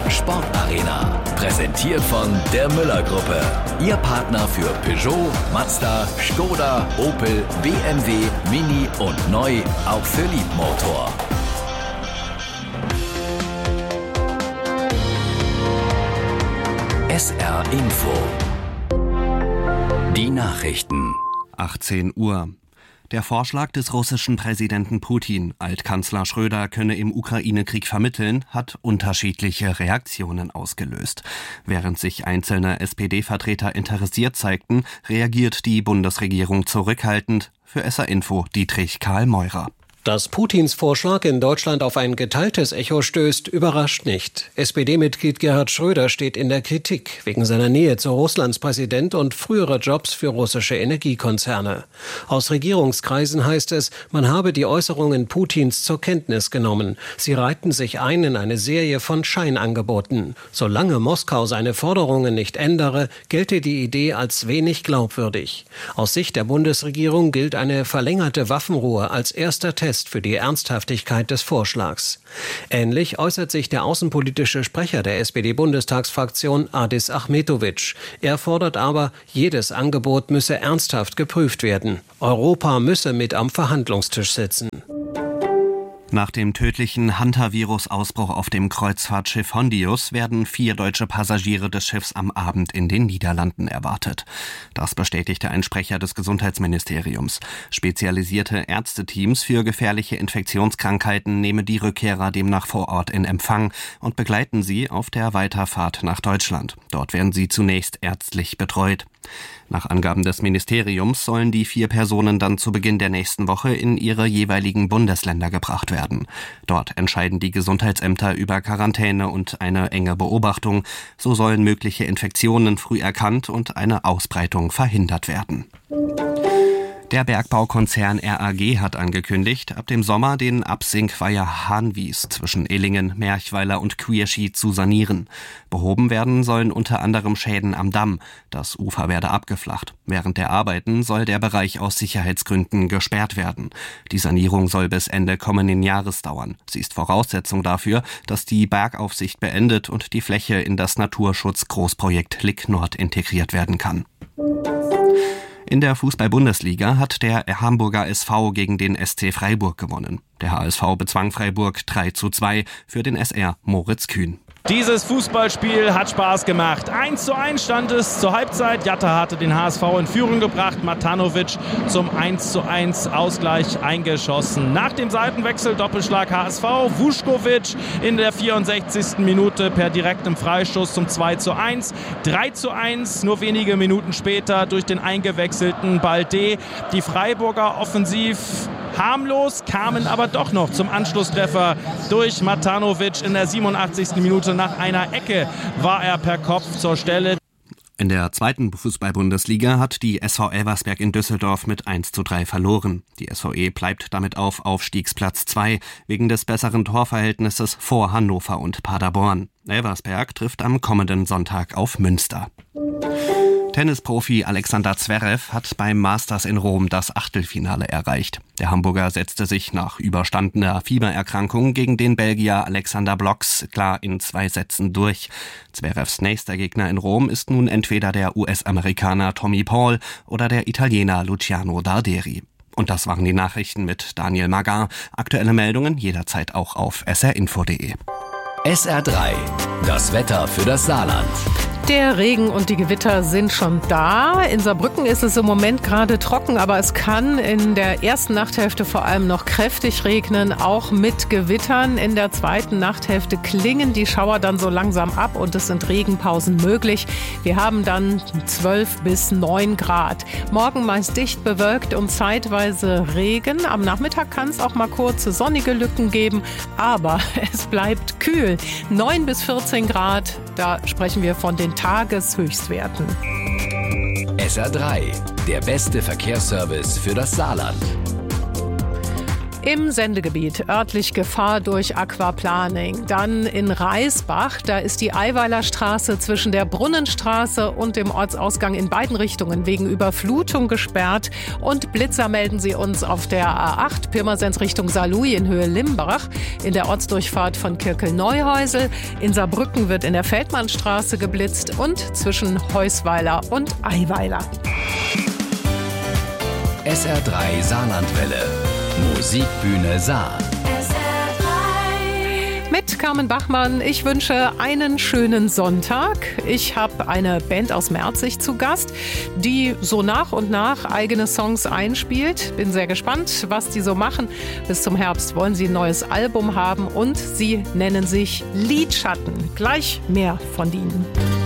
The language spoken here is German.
Sportarena. Präsentiert von der Müller-Gruppe. Ihr Partner für Peugeot, Mazda, Skoda, Opel, BMW, Mini und neu auch für Liebmotor. SR Info. Die Nachrichten. 18 Uhr. Der Vorschlag des russischen Präsidenten Putin, Altkanzler Schröder könne im Ukraine-Krieg vermitteln, hat unterschiedliche Reaktionen ausgelöst. Während sich einzelne SPD-Vertreter interessiert zeigten, reagiert die Bundesregierung zurückhaltend. Für SR Info Dietrich Karl Meurer. Dass Putins Vorschlag in Deutschland auf ein geteiltes Echo stößt, überrascht nicht. SPD-Mitglied Gerhard Schröder steht in der Kritik wegen seiner Nähe zu Russlands Präsident und früherer Jobs für russische Energiekonzerne. Aus Regierungskreisen heißt es, man habe die Äußerungen Putins zur Kenntnis genommen. Sie reihten sich ein in eine Serie von Scheinangeboten. Solange Moskau seine Forderungen nicht ändere, gelte die Idee als wenig glaubwürdig. Aus Sicht der Bundesregierung gilt eine verlängerte Waffenruhe als erster Test für die Ernsthaftigkeit des Vorschlags. Ähnlich äußert sich der außenpolitische Sprecher der SPD-Bundestagsfraktion Adis Achmetovic. Er fordert aber, jedes Angebot müsse ernsthaft geprüft werden. Europa müsse mit am Verhandlungstisch sitzen. Nach dem tödlichen Hantavirus-Ausbruch auf dem Kreuzfahrtschiff Hondius werden 4 deutsche Passagiere des Schiffs am Abend in den Niederlanden erwartet. Das bestätigte ein Sprecher des Gesundheitsministeriums. Spezialisierte Ärzteteams für gefährliche Infektionskrankheiten nehmen die Rückkehrer demnach vor Ort in Empfang und begleiten sie auf der Weiterfahrt nach Deutschland. Dort werden sie zunächst ärztlich betreut. Nach Angaben des Ministeriums sollen die 4 Personen dann zu Beginn der nächsten Woche in ihre jeweiligen Bundesländer gebracht werden. Dort entscheiden die Gesundheitsämter über Quarantäne und eine enge Beobachtung. So sollen mögliche Infektionen früh erkannt und eine Ausbreitung verhindert werden. Der Bergbaukonzern RAG hat angekündigt, ab dem Sommer den Absinkweiher Hahnwies zwischen Illingen, Merchweiler und Quierschied zu sanieren. Behoben werden sollen unter anderem Schäden am Damm. Das Ufer werde abgeflacht. Während der Arbeiten soll der Bereich aus Sicherheitsgründen gesperrt werden. Die Sanierung soll bis Ende kommenden Jahres dauern. Sie ist Voraussetzung dafür, dass die Bergaufsicht beendet und die Fläche in das Naturschutzgroßprojekt Lick Nord integriert werden kann. In der Fußball-Bundesliga hat der Hamburger SV gegen den SC Freiburg gewonnen. Der HSV bezwang Freiburg 3:2 für den SR Moritz Kühn. Dieses Fußballspiel hat Spaß gemacht. 1:1 stand es zur Halbzeit. Jatta hatte den HSV in Führung gebracht. Matanovic zum 1:1 Ausgleich eingeschossen. Nach dem Seitenwechsel Doppelschlag HSV. Vuskovic in der 64. Minute per direktem Freistoß zum 2:1. 3:1 nur wenige Minuten später durch den eingewechselten Balde. Die Freiburger offensiv harmlos, kamen aber doch noch zum Anschlusstreffer durch Matanovic in der 87. Minute. Nach einer Ecke war er per Kopf zur Stelle. In der zweiten Fußball-Bundesliga hat die SV Elversberg in Düsseldorf mit 1:3 verloren. Die SVE bleibt damit auf Aufstiegsplatz 2 wegen des besseren Torverhältnisses vor Hannover und Paderborn. Elversberg trifft am kommenden Sonntag auf Münster. Tennisprofi Alexander Zverev hat beim Masters in Rom das Achtelfinale erreicht. Der Hamburger setzte sich nach überstandener Fiebererkrankung gegen den Belgier Alexander Blocks klar in 2 Sätzen durch. Zverevs nächster Gegner in Rom ist nun entweder der US-Amerikaner Tommy Paul oder der Italiener Luciano Darderi. Und das waren die Nachrichten mit Daniel Magar. Aktuelle Meldungen jederzeit auch auf srinfo.de. SR3, das Wetter für das Saarland. Der Regen und die Gewitter sind schon da. In Saarbrücken ist es im Moment gerade trocken, aber es kann in der ersten Nachthälfte vor allem noch kräftig regnen, auch mit Gewittern. In der zweiten Nachthälfte klingen die Schauer dann so langsam ab und es sind Regenpausen möglich. Wir haben dann 12 bis 9 Grad. Morgen meist dicht bewölkt und zeitweise Regen. Am Nachmittag kann es auch mal kurze sonnige Lücken geben, aber es bleibt kühl. 9 bis 14 Grad, da sprechen wir von den Tageshöchstwerten. SR3, der beste Verkehrsservice für das Saarland. Im Sendegebiet örtlich Gefahr durch Aquaplaning. Dann in Reisbach, da ist die Eiweiler Straße zwischen der Brunnenstraße und dem Ortsausgang in beiden Richtungen wegen Überflutung gesperrt. Und Blitzer melden sie uns auf der A8 Pirmasens Richtung Saarlouis in Höhe Limbach, in der Ortsdurchfahrt von Kirkel-Neuhäusel. In Saarbrücken wird in der Feldmannstraße geblitzt und zwischen Heusweiler und Eiweiler. SR3 Saarlandwelle. Musikbühne Saar. Mit Carmen Bachmann, ich wünsche einen schönen Sonntag. Ich habe eine Band aus Merzig zu Gast, die so nach und nach eigene Songs einspielt. Bin sehr gespannt, was die so machen. Bis zum Herbst wollen sie ein neues Album haben und sie nennen sich Lidschatten. Gleich mehr von ihnen.